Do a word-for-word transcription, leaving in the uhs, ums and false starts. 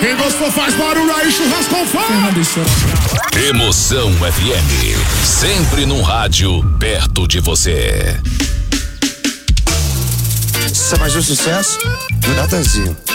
Quem gostou faz barulho aí, churrasco com fome. Emoção F M, sempre num rádio perto de você. Isso é mais um sucesso do Natanzinho.